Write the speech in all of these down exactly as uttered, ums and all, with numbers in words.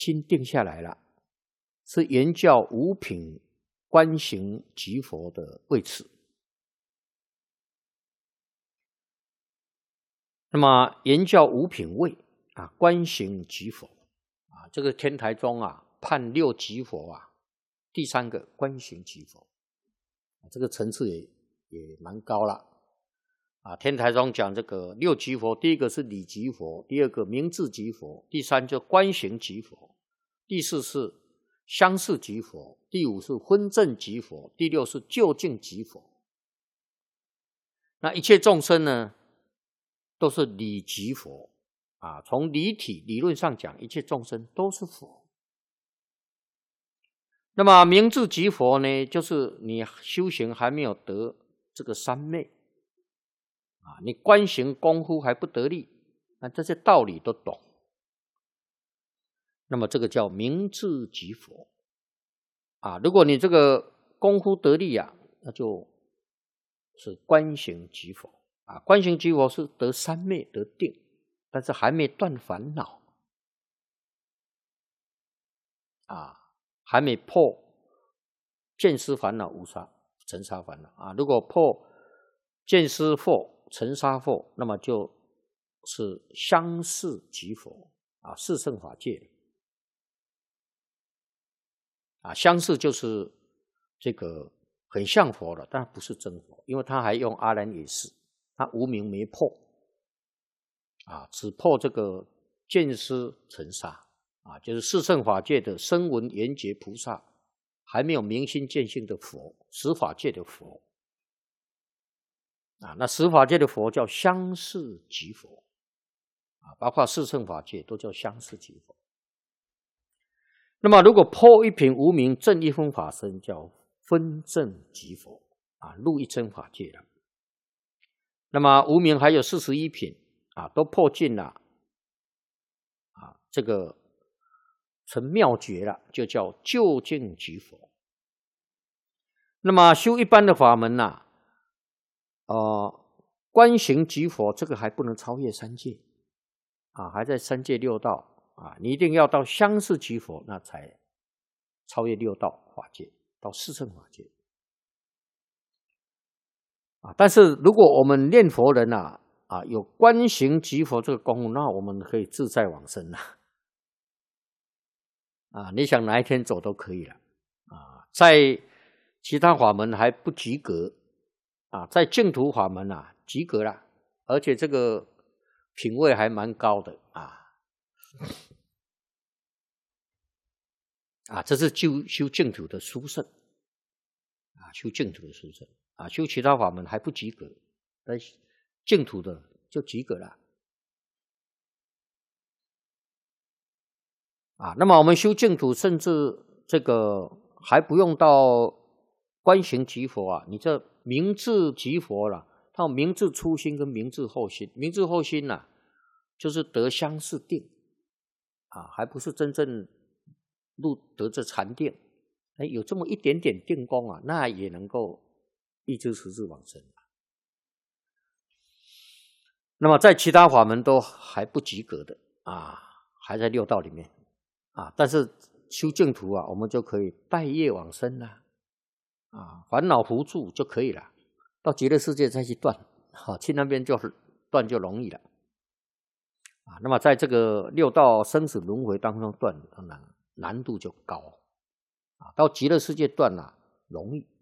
心定下来了，是圆教五品观行即佛的位次。那么圆教五品位啊，观行即佛啊，这个天台宗啊判六即佛啊，第三个观行即佛，这个层次也也蛮高了啊。天台宗讲这个六即佛，第一个是理即佛，第二个明智即佛，第三就观行即佛，第四是相似即佛，第五是分证即佛，第六是究竟即佛。那一切众生呢，都是理即佛啊。从理体理论上讲，一切众生都是佛。那么明智即佛呢，就是你修行还没有得这个三昧啊，你观行功夫还不得力，那这些道理都懂。那么这个叫明智即佛啊。如果你这个功夫得力啊，那就是观行即佛啊。观行即佛是得三昧得定，但是还没断烦恼啊，还没破见思烦恼无杀尘沙烦恼啊。如果破见思惑尘沙惑，那么就是相似即佛啊，四圣法界啊。相似就是这个很像佛了，但不是真佛，因为他还用阿兰也是，他无明没破啊，只破这个见思尘沙啊，就是四圣法界的声闻缘觉菩萨，还没有明心见性的佛，十法界的佛啊。那十法界的佛叫相似即佛啊，包括四圣法界都叫相似即佛。那么如果破一品无明证一分法身，叫分证即佛啊，入一真法界了。那么无明还有四十一品啊，都破尽了啊，这个成妙觉了，就叫究竟即佛。那么修一般的法门呐、啊，呃，观行即佛，这个还不能超越三界啊，还在三界六道啊，你一定要到相似即佛，那才超越六道法界，到四圣法界啊。但是如果我们念佛人啊，啊有观行即佛这个功夫，那我们可以自在往生了啊，你想哪一天走都可以了啊。在其他法门还不及格啊，在净土法门啊及格了，而且这个品位还蛮高的啊。啊，这是修修净土的殊胜啊，修净土的殊胜啊，修其他法门还不及格，但净土的就及格了啊。那么我们修净土，甚至这个还不用到观行即佛啊，你这明智即佛了，它有明智初心跟明智后心，明智后心啊，就是得相似定啊，还不是真正入得这禅定，哎，有这么一点点定功啊，那也能够一知十智往生。那么在其他法门都还不及格的啊，还在六道里面啊，但是修净土啊，我们就可以拜业往生啦，啊，烦恼扶助就可以了，到极乐世界再去断，好，去那边就断就容易了啊。那么在这个六道生死轮回当中断，当然难度就高啊，到极乐世界断了、啊、容易。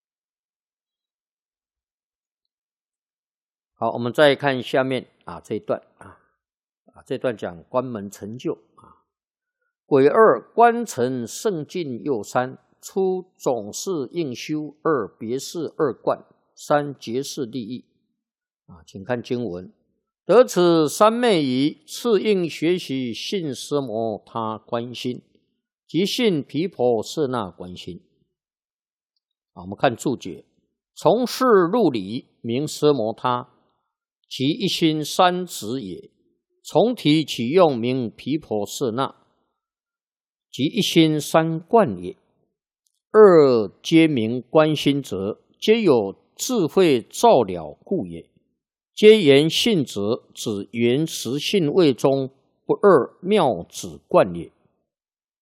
好，我们再看下面啊这一段啊啊这段讲关门成就啊。癸二观成圣境又三，初总是应修，二别事二观，三结事利益啊。请看经文：得此三昧仪，次应学习信奢摩他观心，即信毗婆舍那观心。啊，我们看注解：从事入理，名奢摩他，其一心三执也；从体起用，名毗婆舍那，即一心三观也。二皆名观心者，皆有智慧照了故也。皆言信者，指原实性位中不二妙指观也。